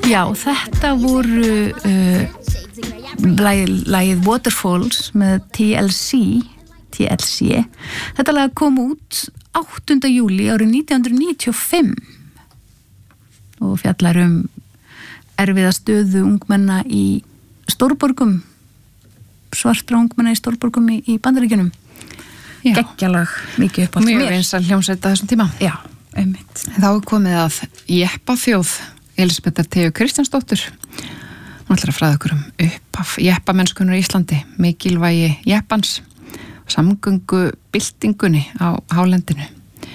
Já, þetta voru lagið Waterfalls með TLC. Þetta lag kom út 8. júlí árið 1995 og fjallar erfiða stöðu ungmenna í stórborgum, svartra ungmenna í stórborgum í Bandaríkjunum. Geggjalag, mikið upp á mér. Mjög vinsæl hljómsveit á þessum tíma. Já, einmitt. Þá er komið að Jeppaþjóð, Elísabethar Theo Kristjánsdóttur. Hún ætlar að fræða okkur upphaf jeppamennskunnar í Íslandi, mikilvægi jeppans, samgöngu byltingunni á hálendinu.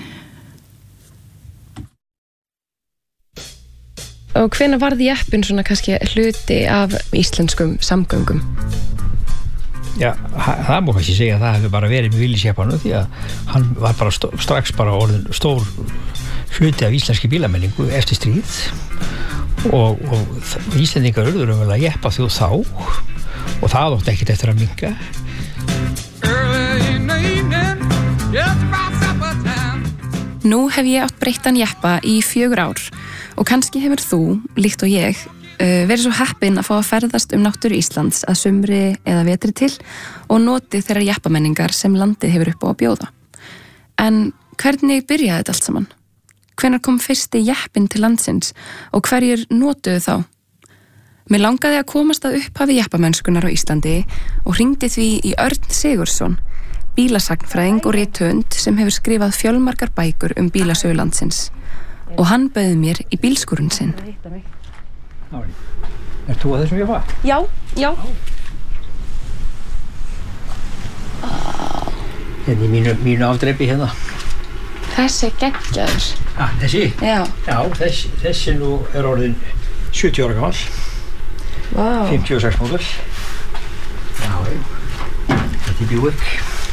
Og hvenær varð jeppin svona kannski hluti af íslenskum samgöngum? Já, það má kannski segja að það hefur bara verið með Willys-jeppanum því að hann var bara strax bara orðin stór hluti af íslenski bílamenningu eftir stríð og Íslendingar urðu raunverulega jeppaþjóð þá og það átti ekkert eftir að minnka. Nú hef ég átt breyttan jeppa í 4 ár og kannski hefur þú, líkt og ég, verið svo heppin að fá að ferðast náttúru Íslands að sumri eða vetri til og noti þeirra jeppamenningar sem landið hefur upp á að bjóða. En hvernig byrjaði þetta allt saman? Hvenær kom fyrsti jeppin til landsins og hverjir notuðu þá? Mér langaði að komast að upphafi jeppamennskunar á Íslandi og hringdi því í Örn Sigurðsson, bílasagnfræðing og rithöfund sem hefur skrifað fjölmargar bækur bílasögu landsins. Og hann bauð mér í bílskúrinn sinn. Ert þú að þessum jeppa? Já. Hérna í mínu afdreipi hérna. Þessi geggjaður. Þessi? Já. Já, þessi nú er orðin 70 ára gamall. Vá. 56 módel. Já. Þetta er Buick.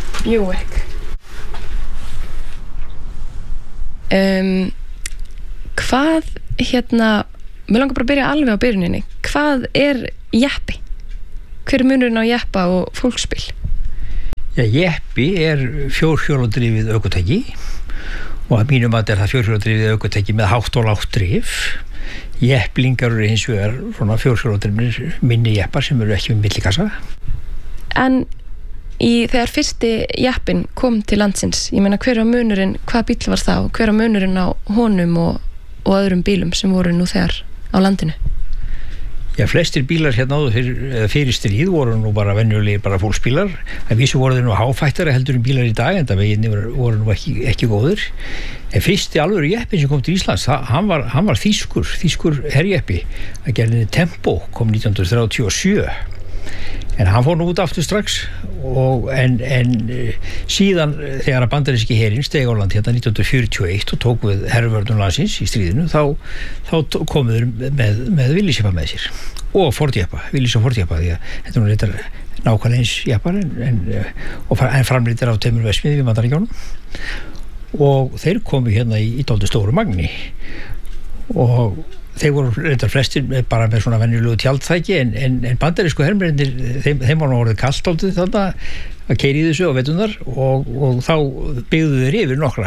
Hvað, mér langar bara að byrja alveg á byrjuninni. Hvað er jeppi? Hver er munurinn á jeppa og fólksbíl? Já, jeppi er fjórhjóladrifið ökutæki og að mínum að það fjórhjóladrifið ökutæki með hátt og lágt drif. Jepplingar eru hins vegar svona fjórhjóladrifnir minni jeppar sem eru ekki með millikassa. En þegar fyrsti jeppin kom til landsins, ég meina hver á munurinn, hvað bíl var það og hver á munurinn á honum og öðrum bílum sem voru nú þegar á landinu? Já, flestir bílar hérna áður fyrir stríð voru nú bara venjulegir bara fólksbílar. En vísu voru þeir nú háfættari heldur bílar í dag, en það veginni voru nú ekki góður. En fyrsti alvöru jeppin sem kom til Íslands, hann var þýskur herjeppi. Það gerði Tempo, kom 1937. En hann fór nú út aftur strax en síðan þegar að bandaríski herinn steig á land hérna 1941 og tók við hervörnum landsins í stríðinu þá komuður með Willys-jeppa með sér og Ford-jeppa, Willys og Ford-jeppa því að þetta nú reyndar nákvæmlega eins jeppar en framleitir af tveimur verksmiðjum í Bandaríkjunum og þeir komu hérna í dálítið stóru magni og þeir voru reyndar flestir bara með svona venjulegu tjaldþæki en bandarísku hermennir þeim var nú orðið kalt áltið þarna að keyra í þessu á veturnar og þá byggðu þeir yfir nokkra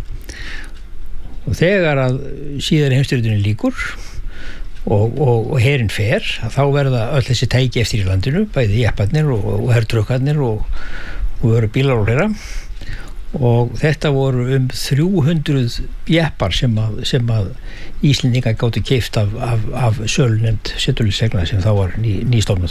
og þegar að síðari heimsstyrjöldinni lýkur og herinn fer þá verða öll þessi tæki eftir í landinu bæði jepparnir og hertrökkarnir og öru bílar og hlera og þetta voru 300 jeppar sem að Íslendingar gátu keypt af sölunefnd setulífsegna sem þá var nýstofnuð.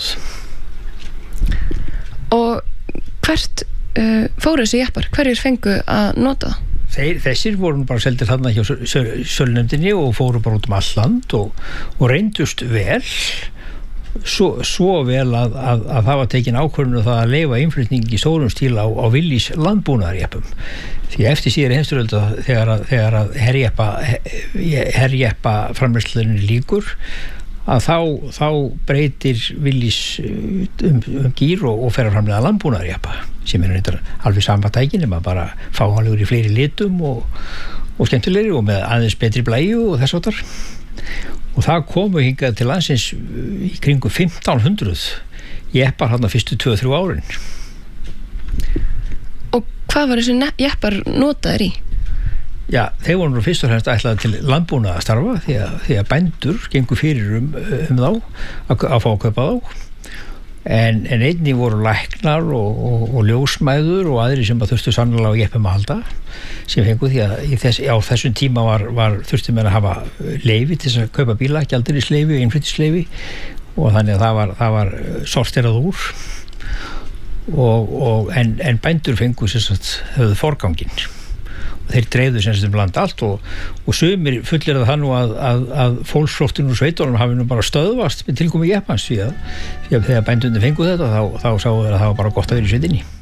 Og hvert fóru þessi jeppar? Hverjir fengu að nota það? Þessir voru bara seldir þarna hjá sölunefndinni og fóru bara út all land og reyndust vel svo vel að það var tekin ákvörðun það að leyfa innflutning í stórum stíl á Willys landbúnaðarjeppum því eftir síðari heimsstyrjölda þegar að herjeppa framleiðslunni lýkur að þá breytir Willys gír og fer að framleiða landbúnaðarjeppa sem reyndar alveg sama tæki nema bara fáanlegur í fleiri litum og skemmtilegri og með aðeins betri blæju og þess áttar og það komu hingað til landsins í kringum 1500 jeppar hann fyrstu 2-3 árin. Og hvað var þessi jeppar notaðir í? Já, þeir voru nú fyrst og fremst ætlaði til landbúnaðar starfa því að bændur gengur fyrir þá að fá að kaupa þá en einnig voru læknar og ljósmæður og aðri sem þurftu sannlega á jeppum að halda sem fengu því að á þessum tíma þurftu menn að hafa leyfi til þess að kaupa bíla, gjaldeyrisleyfi og innflyttisleyfi og þannig að það var sorterað úr en bændur fengu höfðu forganginn og þeir dreifðu sem land allt og sumir fullir það nú að fólksflóttinn úr sveitunum hafi nú bara stöðvast með tilkomi jeppans því að þegar bændunni fengu þetta þá sáu þeir að það var bara gott að vera í sveitinni